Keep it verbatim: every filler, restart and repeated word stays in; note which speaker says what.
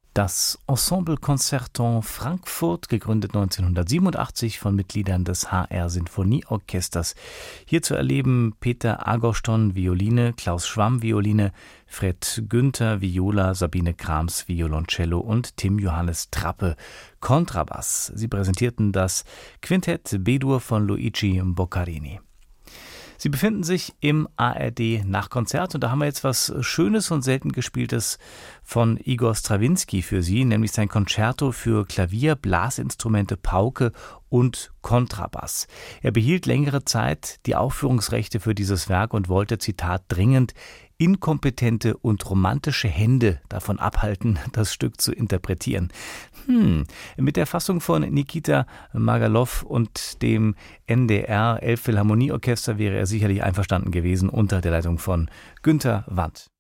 Speaker 1: Das Ensemble Concerton Frankfurt, gegründet neunzehnhundertsiebenundachtzig von Mitgliedern des H R Sinfonieorchesters. Hier zu erleben Peter Agoston Violine, Klaus Schwamm Violine, Fred Günther Viola, Sabine Krams Violoncello und Tim Johannes Trappe Kontrabass. Sie präsentierten das Quintett B-Dur von Luigi Boccherini. Sie befinden sich im A R D-Nachkonzert und da haben wir jetzt was Schönes und selten gespieltes von Igor Strawinski für Sie, nämlich sein Concerto für Klavier, Blasinstrumente, Pauke und Kontrabass. Er behielt längere Zeit die Aufführungsrechte für dieses Werk und wollte, Zitat, dringend inkompetente und romantische Hände davon abhalten, das Stück zu interpretieren. Hm, mit der Fassung von Nikita Magalow und dem N D R Elbphilharmonieorchester wäre er sicherlich einverstanden gewesen unter der Leitung von Günter Wandt.